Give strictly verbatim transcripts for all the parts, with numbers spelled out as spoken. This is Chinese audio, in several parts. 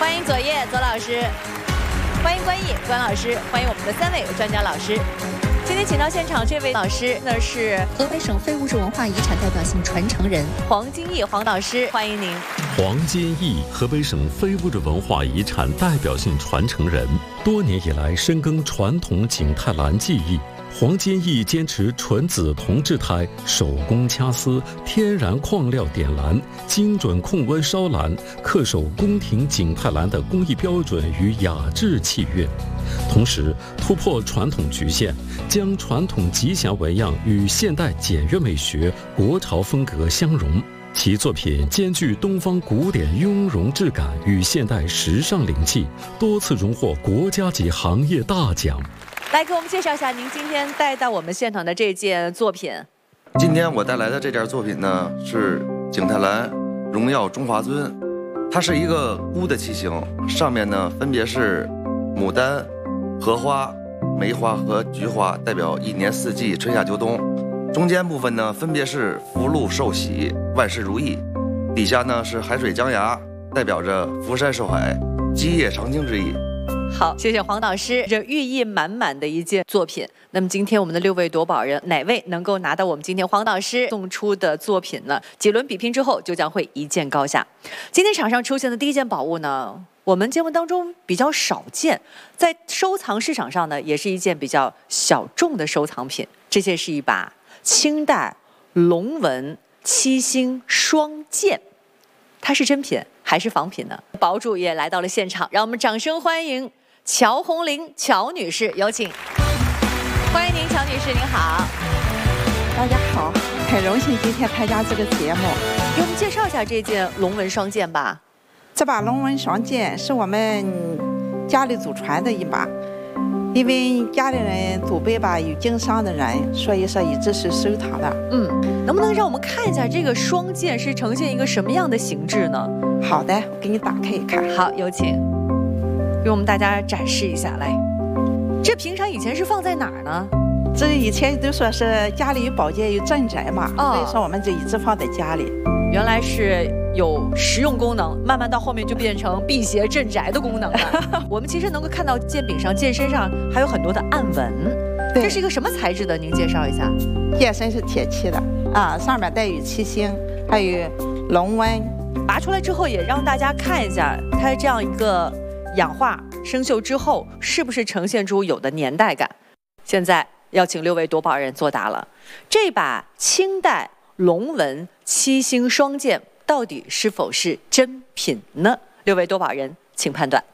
欢迎左叶左老师，欢迎关毅关老师，欢迎我们的三位专家老师。今天请到现场这位老师呢是河北省非物质文化遗产代表性传承人黄金义黄导师，欢迎您。 黄金义，河北省非物质文化遗产代表性传承人，多年以来深耕传统景泰蓝技艺。黄金义坚持纯紫铜制胎、手工掐丝、天然矿料点蓝、精准控温烧蓝，恪守宫廷景泰蓝的工艺标准与雅致器乐，同时突破传统局限，将传统吉祥纹样与现代简约美学、国潮风格相融。其作品兼具东方古典雍容质感与现代时尚灵气，多次荣获国家级行业大奖。 来给我们介绍一下您今天带到我们现场的这件作品。 今天我带来的这件作品呢，是景泰蓝荣耀中华尊，它是一个孤的器型，上面呢分别是牡丹、荷花、梅花和菊花，代表一年四季春夏秋冬。中间部分呢分别是福禄寿喜、万事如意，底下呢是海水江崖，代表着福山寿海、基业长青之意。 好，谢谢黄导师，这寓意满满的一件作品。那么今天我们的六位夺宝人，哪位能够拿到我们今天黄导师送出的作品呢？几轮比拼之后，就将会一见高下。今天场上出现的第一件宝物呢，我们节目当中比较少见，在收藏市场上呢，也是一件比较小众的收藏品。这件是一把清代龙纹七星双剑，它是真品还是仿品呢？宝主也来到了现场，让我们掌声欢迎乔红玲乔女士，有请。欢迎您，乔女士，您好。 大家好，很荣幸今天参加这个节目。 给我们介绍一下这件龙纹双剑吧。 这把龙纹双剑是我们家里祖传的一把，因为家里人祖辈吧有经商的人，所以说一直是收藏的。 嗯，能不能让我们看一下这个双剑是呈现一个什么样的形制呢？ 好的，我给你打开一看。 好，有请。给我们大家展示一下来。这平常以前是放在哪儿呢？ 这以前都说是家里有宝剑有镇宅嘛，哦、所以说我们就一直放在家里。 原来是有实用功能，慢慢到后面就变成辟邪镇宅的功能了。我们其实能够看到剑柄上、剑身上还有很多的暗纹，这是一个什么材质的？您介绍一下。 剑身是铁器的啊，上面带有七星，还有龙纹。 拔出来之后，也让大家看一下它这样一个氧化生锈之后，是不是呈现出有的年代感？现在要请六位夺宝人作答了。这把清代龙纹七星双剑到底是否是真品呢？六位夺宝人，请判断。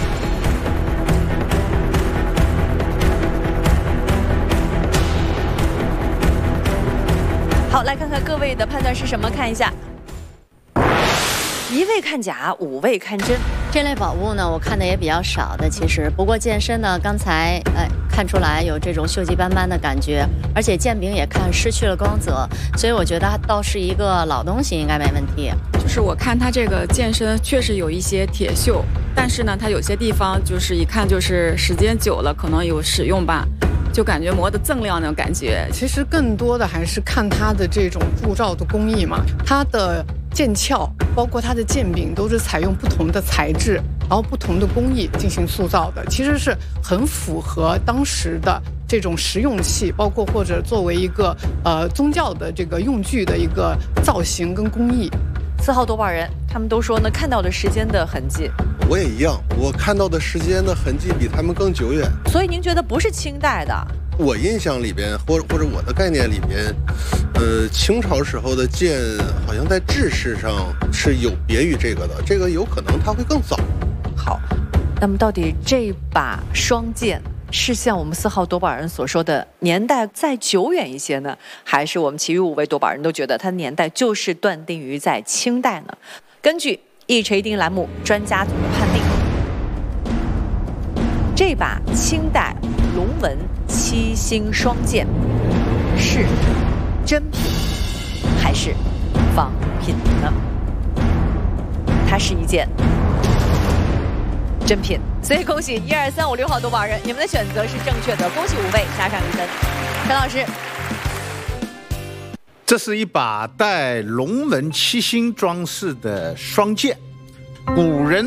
好，来看看各位的判断是什么，看一下。一位看假，五位看真。 这类宝物呢，我看的也比较少的，其实。不过剑身呢，刚才哎看出来有这种锈迹斑斑的感觉，而且剑柄也看失去了光泽，所以我觉得它倒是一个老东西，应该没问题。 就是我看它这个剑身确实有一些铁锈，但是呢，它有些地方就是一看就是时间久了，可能有使用吧。就感觉磨得锃亮那种感觉。 其实更多的还是看它的这种铸造的工艺嘛，它的剑鞘包括它的剑柄都是采用不同的材质，然后不同的工艺进行塑造的，其实是很符合当时的这种实用器，包括或者作为一个呃宗教的这个用具的一个造型跟工艺。 四号夺宝人他们都说呢，看到了时间的痕迹。 我也一样，我看到的时间的痕迹比他们更久远。 所以您觉得不是清代的？ 我印象里边，或者或者我的概念里边，呃，清朝时候的剑好像在制式上是有别于这个的，这个有可能它会更早。 好，那么到底这把双剑是像我们四号夺宝人所说的年代再久远一些呢，还是我们其余五位夺宝人都觉得它年代就是断定于在清代呢？根据一锤定栏目专家组的判定，这把清代龙纹七星双剑是真品还是仿品呢？它是一件真品，所以恭喜一二三五六号夺宝人，你们的选择是正确的，恭喜五位杀上一分。陈老师， 这是一把带龙纹七星装饰的双剑，古人